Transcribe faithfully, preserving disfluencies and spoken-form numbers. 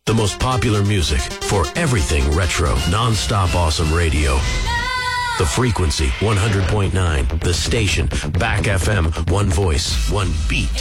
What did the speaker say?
The most popular music for everything retro, non-stop awesome radio. The frequency, one hundred point nine. The station, Back F M, one voice, one beat.